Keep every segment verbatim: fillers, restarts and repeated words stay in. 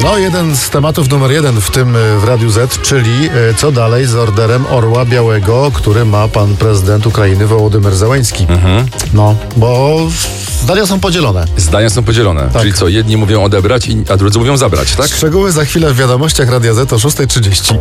No, jeden z tematów numer jeden w tym w Radiu Z, czyli co dalej z orderem Orła Białego, który ma pan prezydent Ukrainy Wołodymyr Zełenski. Mhm. No, bo zdania są podzielone. Zdania są podzielone, tak. Czyli co, jedni mówią odebrać, a drudzy mówią zabrać, tak? Szczegóły za chwilę w wiadomościach Radia Z o szósta trzydzieści.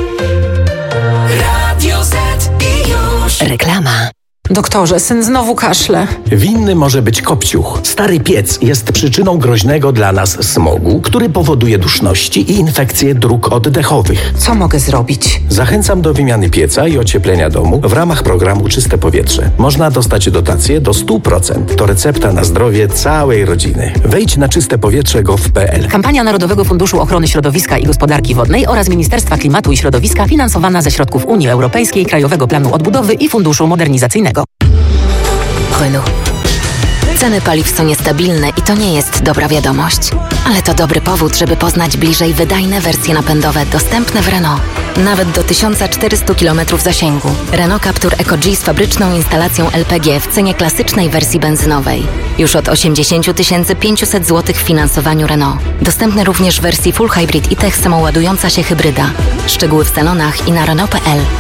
Radio Z i już. Reklama. Doktorze, syn znowu kaszle. Winny może być kopciuch. Stary piec jest przyczyną groźnego dla nas smogu, który powoduje duszności i infekcje dróg oddechowych. Co mogę zrobić? Zachęcam do wymiany pieca i ocieplenia domu w ramach programu Czyste Powietrze. Można dostać dotację do sto procent. To recepta na zdrowie całej rodziny. Wejdź na czyste powietrze kropka gov kropka pe el. Kampania Narodowego Funduszu Ochrony Środowiska i Gospodarki Wodnej oraz Ministerstwa Klimatu i Środowiska finansowana ze środków Unii Europejskiej, Krajowego Planu Odbudowy i Funduszu Modernizacyjnego. Renault. Ceny paliw są niestabilne i to nie jest dobra wiadomość. Ale to dobry powód, żeby poznać bliżej wydajne wersje napędowe dostępne w Renault. Nawet do tysiąc czterysta kilometrów zasięgu. Renault Captur Eco-G z fabryczną instalacją el pe gie w cenie klasycznej wersji benzynowej. Już od osiemdziesiąt tysięcy pięćset złotych w finansowaniu Renault. Dostępny również w wersji Full Hybrid i Tech samoładująca się hybryda. Szczegóły w salonach i na Renault kropka pe el.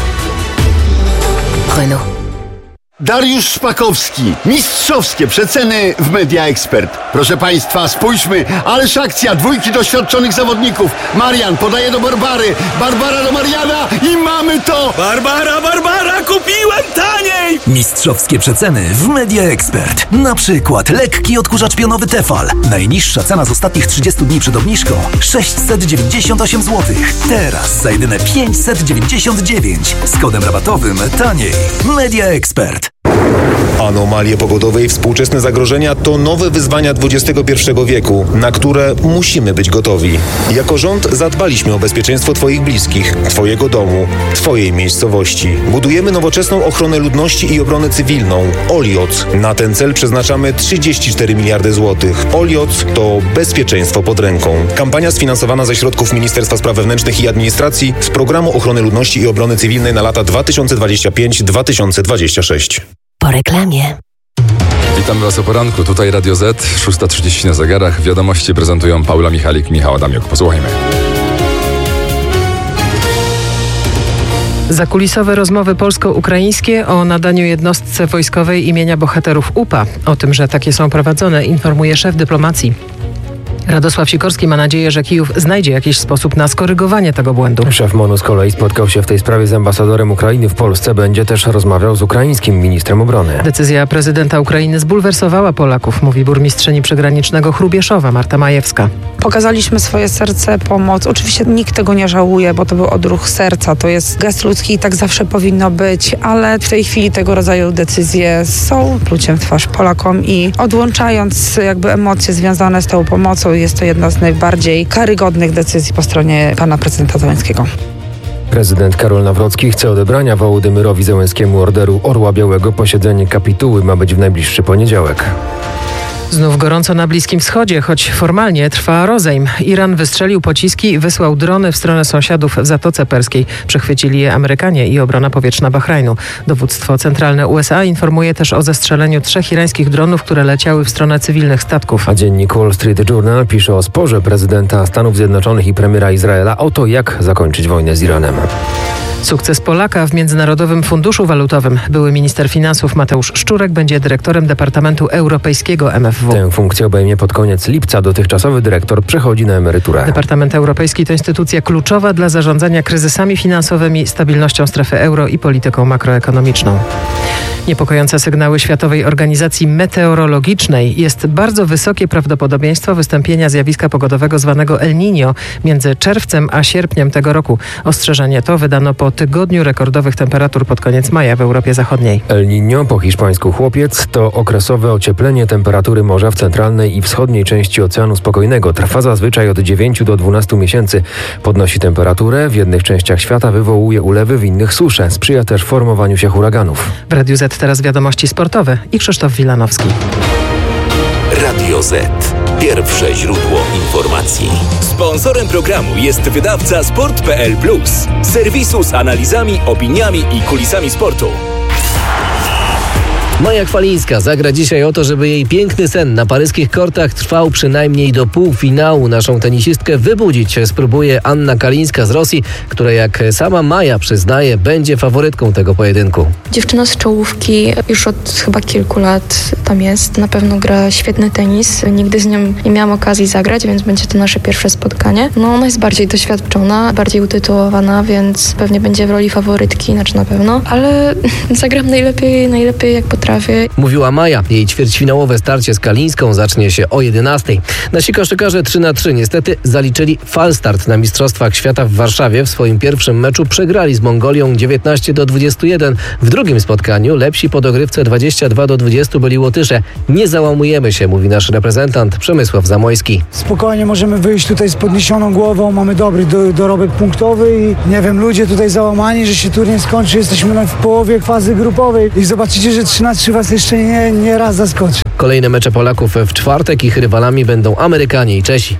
Renault. Dariusz Szpakowski. Mistrzowskie przeceny w Media Expert. Proszę Państwa, spójrzmy, ależ akcja, dwójki doświadczonych zawodników. Marian podaje do Barbary, Barbara do Mariana i mamy to! Barbara, Barbara, kupiłem taniej! Mistrzowskie przeceny w Media Expert. Na przykład lekki odkurzacz pionowy Tefal. Najniższa cena z ostatnich trzydziestu dni przed obniżką sześćset dziewięćdziesiąt osiem złotych. Teraz za jedyne pięćset dziewięćdziesiąt dziewięć. Z kodem rabatowym taniej. Media Expert. Anomalie pogodowe i współczesne zagrożenia to nowe wyzwania dwudziestego pierwszego wieku, na które musimy być gotowi. Jako rząd zadbaliśmy o bezpieczeństwo Twoich bliskich, Twojego domu, Twojej miejscowości. Budujemy nowoczesną ochronę ludności i obronę cywilną. Olioc. Na ten cel przeznaczamy trzydzieści cztery miliardy złotych. Olioc to bezpieczeństwo pod ręką. Kampania sfinansowana ze środków Ministerstwa Spraw Wewnętrznych i Administracji z Programu Ochrony Ludności i Obrony Cywilnej na lata dwa tysiące dwudziesty piąty do dwa tysiące dwudziestego szóstego. Po reklamie. Witamy Was o poranku, tutaj Radio Z, szósta trzydzieści na zegarach. Wiadomości prezentują Paula Michalik, Michał Adamiuk. Posłuchajmy. Zakulisowe rozmowy polsko-ukraińskie o nadaniu jednostce wojskowej imienia bohaterów U P A. O tym, że takie są prowadzone, informuje szef dyplomacji. Radosław Sikorski ma nadzieję, że Kijów znajdzie jakiś sposób na skorygowanie tego błędu. Szef MONU z kolei spotkał się w tej sprawie z ambasadorem Ukrainy w Polsce. Będzie też rozmawiał z ukraińskim ministrem obrony. Decyzja prezydenta Ukrainy zbulwersowała Polaków, mówi burmistrzyni przygranicznego Chrubieszowa Marta Majewska. Pokazaliśmy swoje serce, pomoc. Oczywiście nikt tego nie żałuje, bo to był odruch serca. To jest gest ludzki i tak zawsze powinno być, ale w tej chwili tego rodzaju decyzje są pluciem w twarz Polakom i odłączając jakby emocje związane z tą pomocą, jest to jedna z najbardziej karygodnych decyzji po stronie pana prezydenta Zełenskiego. Prezydent Karol Nawrocki chce odebrania Wołodymyrowi Zełenskiemu orderu Orła Białego. Posiedzenie kapituły ma być w najbliższy poniedziałek. Znów gorąco na Bliskim Wschodzie, choć formalnie trwa rozejm. Iran wystrzelił pociski i wysłał drony w stronę sąsiadów w Zatoce Perskiej. Przechwycili je Amerykanie i obrona powietrzna Bahrajnu. Dowództwo centralne U S A informuje też o zestrzeleniu trzech irańskich dronów, które leciały w stronę cywilnych statków. A dziennik Wall Street Journal pisze o sporze prezydenta Stanów Zjednoczonych i premiera Izraela o to, jak zakończyć wojnę z Iranem. Sukces Polaka w Międzynarodowym Funduszu Walutowym. Były minister finansów Mateusz Szczurek będzie dyrektorem Departamentu Europejskiego M F W. Tę funkcję obejmie pod koniec lipca. Dotychczasowy dyrektor przechodzi na emeryturę. Departament Europejski to instytucja kluczowa dla zarządzania kryzysami finansowymi, stabilnością strefy euro i polityką makroekonomiczną. Niepokojące sygnały Światowej Organizacji Meteorologicznej. Jest bardzo wysokie prawdopodobieństwo wystąpienia zjawiska pogodowego zwanego El Niño między czerwcem a sierpniem tego roku. Ostrzeżenie to wydano po tygodniu rekordowych temperatur pod koniec maja w Europie Zachodniej. El Niño, po hiszpańsku chłopiec, to okresowe ocieplenie temperatury morza w centralnej i wschodniej części Oceanu Spokojnego. Trwa zazwyczaj od dziewięciu do dwunastu miesięcy. Podnosi temperaturę, w jednych częściach świata wywołuje ulewy, w innych susze. Sprzyja też formowaniu się huraganów. W Radiu Z teraz wiadomości sportowe i Krzysztof Wilanowski. Radio Z. Pierwsze źródło informacji. Sponsorem programu jest wydawca sport kropka p l plus. Serwisu z analizami, opiniami i kulisami sportu. Maja Chwalińska zagra dzisiaj o to, żeby jej piękny sen na paryskich kortach trwał przynajmniej do półfinału. Naszą tenisistkę wybudzić spróbuje Anna Kalińska z Rosji, która jak sama Maja przyznaje, będzie faworytką tego pojedynku. Dziewczyna z czołówki już od chyba kilku lat tam jest. Na pewno gra świetny tenis. Nigdy z nią nie miałam okazji zagrać, więc będzie to nasze pierwsze spotkanie. No ona jest bardziej doświadczona, bardziej utytułowana, więc pewnie będzie w roli faworytki, znaczy na pewno, ale zagram najlepiej, najlepiej jak potrafię. Mówiła Maja. Jej ćwierćfinałowe starcie z Kalińską zacznie się o jedenastej. Nasi koszykarze trzy na trzy niestety zaliczyli falstart na Mistrzostwach Świata w Warszawie. W swoim pierwszym meczu przegrali z Mongolią dziewiętnaście do dwudziestu jeden. W drugim spotkaniu lepsi po dogrywce dwadzieścia dwa do dwudziestu byli Łotysze. Nie załamujemy się, mówi nasz reprezentant Przemysław Zamojski. Spokojnie możemy wyjść tutaj z podniesioną głową, mamy dobry do, dorobek punktowy i nie wiem, ludzie tutaj załamani, że się turniej skończy, jesteśmy w połowie fazy grupowej i zobaczycie, że trzy na trzy was jeszcze nie, nie raz zaskoczy. Kolejne mecze Polaków w czwartek, ich rywalami będą Amerykanie i Czesi.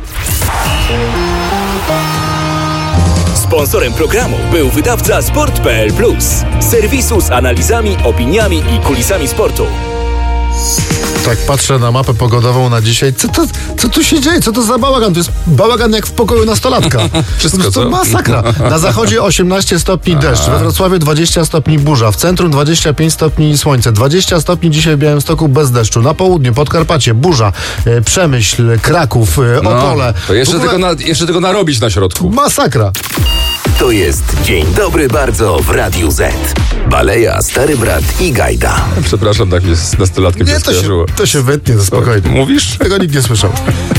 Sponsorem programu był wydawca sport kropka p l plus, serwisu z analizami, opiniami i kulisami sportu. Tak patrzę na mapę pogodową na dzisiaj. Co, to, co tu się dzieje? Co to za bałagan? To jest bałagan jak w pokoju nastolatka. Wszystko to, to masakra. Na zachodzie osiemnaście stopni deszcz, we Wrocławiu dwadzieścia stopni burza, w centrum dwadzieścia pięć stopni słońce, dwadzieścia stopni dzisiaj w Białymstoku bez deszczu, na południu Podkarpacie burza, e, Przemyśl, Kraków, e, Opole. No, to jeszcze, ogóle... tego na, jeszcze tego narobić na środku. Masakra. To jest Dzień Dobry Bardzo w Radiu Z. Baleja, Stary Brat i Gajda. Przepraszam, tak mnie z nastolatkiem Nie, się to się, skojarzyło. to się wytnie, spokojnie. Mówisz? Tego nikt nie słyszał.